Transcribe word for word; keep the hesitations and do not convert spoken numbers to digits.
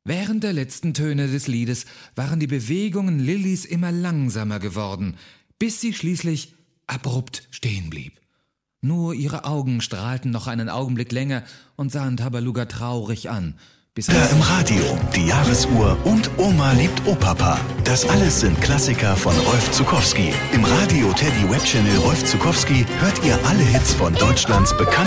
Während der letzten Töne des Liedes waren die Bewegungen Lillys immer langsamer geworden, bis sie schließlich abrupt stehen blieb. Nur ihre Augen strahlten noch einen Augenblick länger und sahen Tabaluga traurig an. Bis Da im Radio, die Jahresuhr und Oma liebt Opapa. Das alles sind Klassiker von Rolf Zuckowski. Im Radio Teddy Web Channel Rolf Zuckowski hört ihr alle Hits von Deutschlands bekanntesten